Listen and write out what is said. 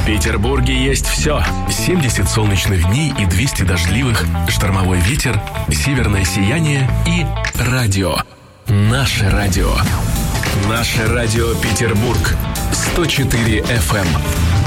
В Петербурге есть все. 70 солнечных дней и 200 дождливых, штормовой ветер, северное сияние и радио. Наше радио. Наше радио Петербург. 104 FM.